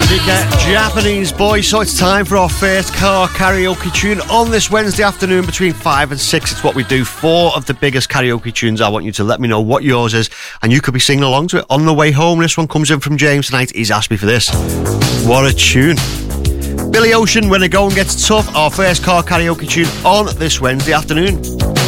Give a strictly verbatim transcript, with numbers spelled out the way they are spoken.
Metallica, Japanese Boy. So it's time for our first car karaoke tune on this Wednesday afternoon between five and six. It's what we do. Four of the biggest karaoke tunes. I want you to let me know what yours is, and you could be singing along to it on the way home. This one comes in from James tonight. He's asked me for this. What a tune. Billy Ocean, When the Going Gets Tough, our first car karaoke tune on this Wednesday afternoon.